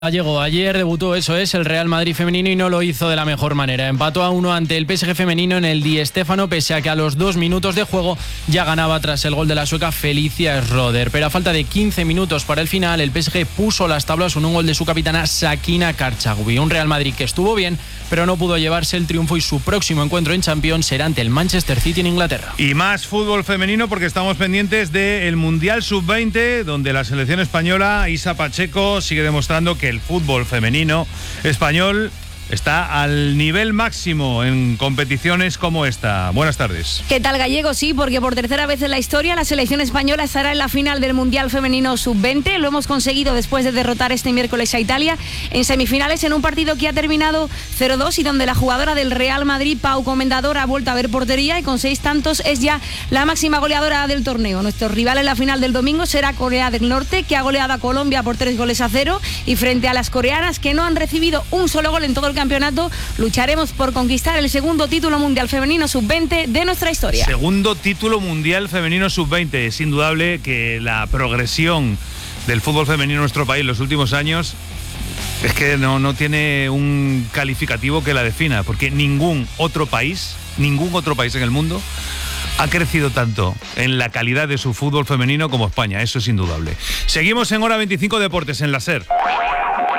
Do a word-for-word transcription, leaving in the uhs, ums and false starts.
Gallego, ayer debutó, eso es, el Real Madrid femenino y no lo hizo de la mejor manera. Empató a uno ante el P S G femenino en el Di Stéfano, pese a que a los dos minutos de juego ya ganaba tras el gol de la sueca Felicia Schroeder. Pero a falta de quince minutos para el final, el P S G puso las tablas con un gol de su capitana Sakina Karchagui. Un Real Madrid que estuvo bien, pero no pudo llevarse el triunfo y su próximo encuentro en Champions será ante el Manchester City en Inglaterra. Y más fútbol femenino porque estamos pendientes del Mundial sub veinte, donde la selección española, Isa Pacheco, sigue demostrando que el fútbol femenino español está al nivel máximo en competiciones como esta. Buenas tardes. ¿Qué tal, Gallego? Sí, porque por tercera vez en la historia la selección española estará en la final del Mundial Femenino sub veinte. Lo hemos conseguido después de derrotar este miércoles a Italia en semifinales en un partido que ha terminado cero dos y donde la jugadora del Real Madrid, Pau Comendador, ha vuelto a ver portería y con seis tantos es ya la máxima goleadora del torneo. Nuestro rival en la final del domingo será Corea del Norte, que ha goleado a Colombia por tres goles a cero, y frente a las coreanas, que no han recibido un solo gol en todo el campeonato, lucharemos por conquistar el segundo título mundial femenino sub veinte de nuestra historia. Segundo título mundial femenino sub veinte. Es indudable que la progresión del fútbol femenino en nuestro país en los últimos años es que no, no tiene un calificativo que la defina, porque ningún otro país, ningún otro país en el mundo ha crecido tanto en la calidad de su fútbol femenino como España. Eso es indudable. Seguimos en Hora veinticinco Deportes en la SER.